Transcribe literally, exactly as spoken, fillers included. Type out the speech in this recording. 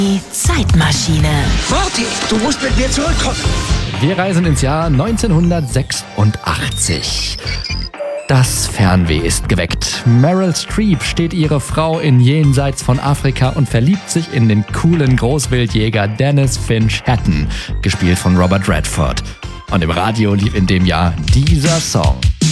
Die Zeitmaschine. Marty, du musst mit mir zurückkommen. Wir reisen ins Jahr neunzehnhundertsechsundachtzig. Das Fernweh ist geweckt. Meryl Streep steht ihre Frau in Jenseits von Afrika und verliebt sich in den coolen Großwildjäger Dennis Finch Hatton, gespielt von Robert Redford. Und im Radio lief in dem Jahr dieser Song.